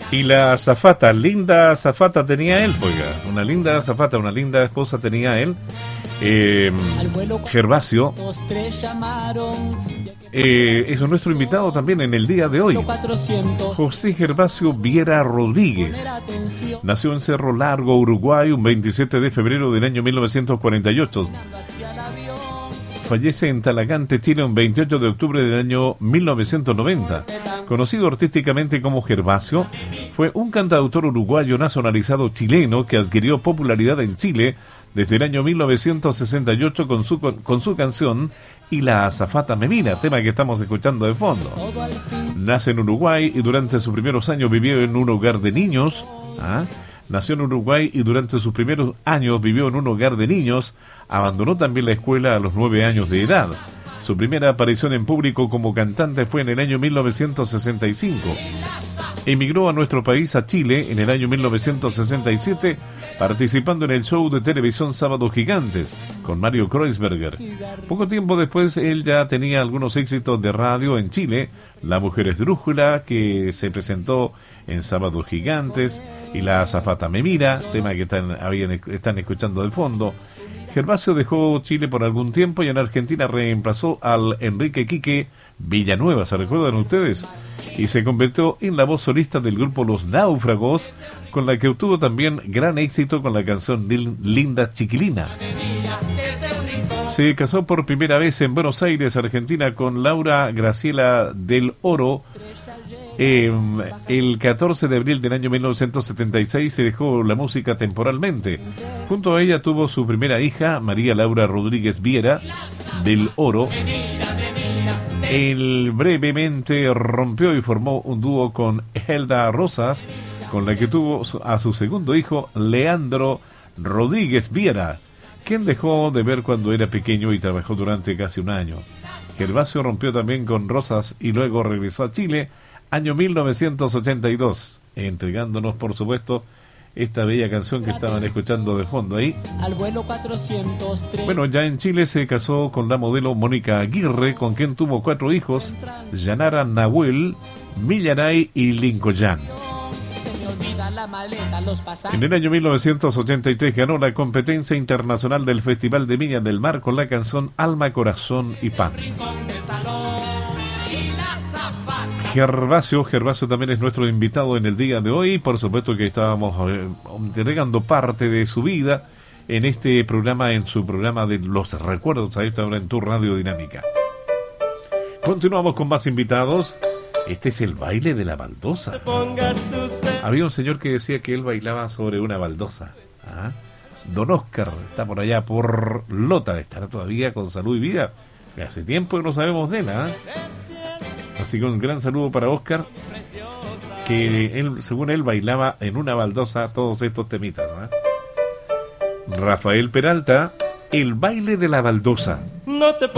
Y la azafata, linda azafata tenía él, oiga, una linda azafata, una linda esposa tenía él. Gervasio es nuestro invitado también en el día de hoy. José Gervasio Viera Rodríguez nació en Cerro Largo, Uruguay, un 27 de febrero del año 1948. Fallece en Talagante, Chile, un 28 de octubre del año 1990. Conocido artísticamente como Gervasio, fue un cantautor uruguayo nacionalizado chileno que adquirió popularidad en Chile desde el año 1968 con su canción Y la azafata me mira, tema que estamos escuchando de fondo. Nace en Uruguay y durante sus primeros años vivió en un hogar de niños. Nació en Uruguay y durante sus primeros años vivió en un hogar de niños. Abandonó también la escuela a los 9 años de edad. Su primera aparición en público como cantante fue en el año 1965. Emigró a nuestro país, a Chile, en el año 1967, participando en el show de televisión Sábados Gigantes, con Mario Kreuzberger. Poco tiempo después, él ya tenía algunos éxitos de radio en Chile, La Mujer Esdrújula, que se presentó en Sábados Gigantes, y La azafata me mira, tema que están escuchando de fondo. Gervasio dejó Chile por algún tiempo y en Argentina reemplazó al Enrique Quique Villanueva, ¿se recuerdan ustedes? Y se convirtió en la voz solista del grupo Los Náufragos, con la que obtuvo también gran éxito con la canción Linda Chiquilina. Se casó por primera vez en Buenos Aires, Argentina, con Laura Graciela del Oro. El 14 de abril del año 1976 se dejó la música temporalmente. Junto a ella tuvo su primera hija, María Laura Rodríguez Viera del Oro. Él brevemente rompió y formó un dúo con Helda Rosas, con la que tuvo a su segundo hijo, Leandro Rodríguez Viera, quien dejó de ver cuando era pequeño y trabajó durante casi un año. Gervasio rompió también con Rosas y luego regresó a Chile, año 1982, entregándonos, por supuesto, esta bella canción que estaban escuchando de fondo ahí. Al vuelo 403. Bueno, ya en Chile se casó con la modelo Mónica Aguirre, con quien tuvo 4 hijos, Yanara Nahuel, Millaray y Lincoln. En el año 1983 ganó la competencia internacional del Festival de Viña del Mar con la canción Alma, Corazón y Pan. Gervasio también es nuestro invitado en el día de hoy. Por supuesto que estábamos entregando parte de su vida en este programa, en su programa de los recuerdos a esta hora en tu Radio Dinámica. Continuamos con más invitados. Este es el baile de la baldosa. Había un señor que decía que él bailaba sobre una baldosa. Don Oscar está por allá por Lota, estará todavía con salud y vida. Hace tiempo que no sabemos de él. Así que un gran saludo para Oscar, que él, según él, bailaba en una baldosa todos estos temitas. Rafael Peralta, el baile de la baldosa.